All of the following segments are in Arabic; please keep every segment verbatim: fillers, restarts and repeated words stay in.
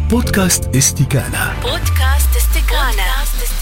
بودكاست استكانة. بودكاست استكانة.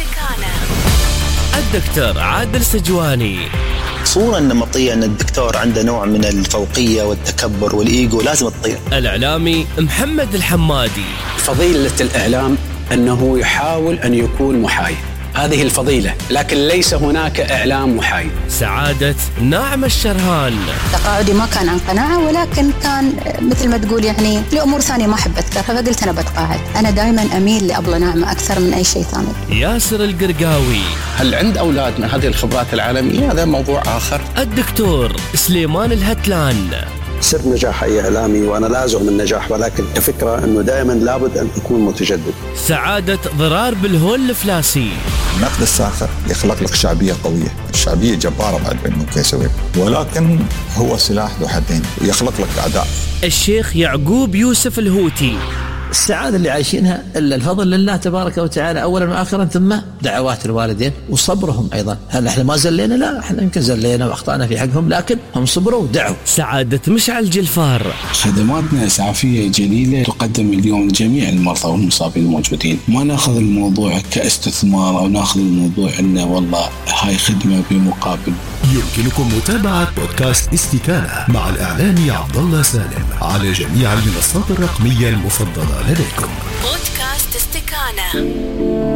الدكتور عادل سجواني. صورة نمطية أن الدكتور عنده نوع من الفوقية والتكبر والإيجو لازم تطير. الإعلامي محمد الحمادي. فضيلة الإعلام أنه يحاول أن يكون محايد، هذه الفضيلة، لكن ليس هناك إعلام محايد. سعادة ناعم الشرهان. تقاعدي ما كان عن قناعة، ولكن كان مثل ما تقول يعني لأمور ثانية ما أحب أذكرها، فقلت أنا بتقاعد. أنا دائما أميل لأبلة ناعمة أكثر من أي شيء ثاني. ياسر القرقاوي. هل عند أولادنا هذه الخبرات العالمية؟ هذا موضوع آخر. الدكتور سليمان الهتلان. سر نجاح أي إعلامي، وأنا لا أزعم النجاح، ولكن الفكرة أنه دائما لابد أن يكون متجدد. سعادة ضرار بالهول الفلاسي. النقد الساخر يخلق لك شعبية قوية، الشعبية جبارة بعد بأنه كيسوي، ولكن هو سلاح ذو حدين يخلق لك أعداء. الشيخ يعقوب يوسف الهوتي. السعادة اللي عايشينها إلا الفضل لله تبارك وتعالى أولا وآخرا، ثم دعوات الوالدين وصبرهم أيضا. هل احنا ما زلينا؟ لا، احنا يمكن زلينا وأخطأنا في حقهم، لكن هم صبروا ودعوا. سعادة مشعل جلفار. خدماتنا إسعافية جليلة تقدم اليوم لجميع المرضى والمصابين الموجودين. ما ناخذ الموضوع كاستثمار أو ناخذ الموضوع أنه والله هاي خدمة بمقابل. يمكنكم متابعة بودكاست استكانة مع الإعلامي عبد الله سالم على جميع المنصات الرقمية المفضلة لديكم. بودكاست استكانة.